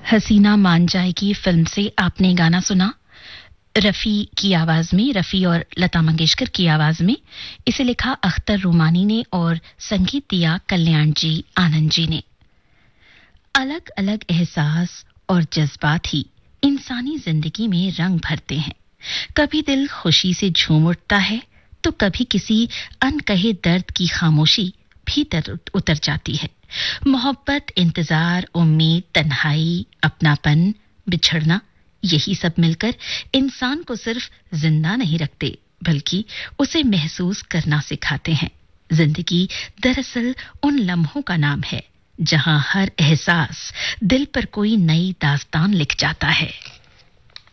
हसीना मान जाएगी फिल्म से आपने गाना सुना। रफ़ी की आवाज में, रफ़ी और लता मंगेशकर की आवाज में। इसे लिखा अख्तर रूमानी ने और संगीत दिया कल्याण जी आनंद जी ने। अलग अलग एहसास और जज्बात ही इंसानी जिंदगी में रंग भरते हैं। कभी दिल खुशी से झूम उठता है तो कभी किसी अनकहे दर्द की खामोशी भीतर उतर जाती है। मोहब्बत, इंतजार, उम्मीद, तन्हाई, अपनापन, बिछड़ना, यही सब मिलकर इंसान को सिर्फ जिंदा नहीं रखते बल्कि उसे महसूस करना सिखाते हैं। जिंदगी दरअसल उन लम्हों का नाम है जहां हर एहसास दिल पर कोई नई दास्तान लिख जाता है।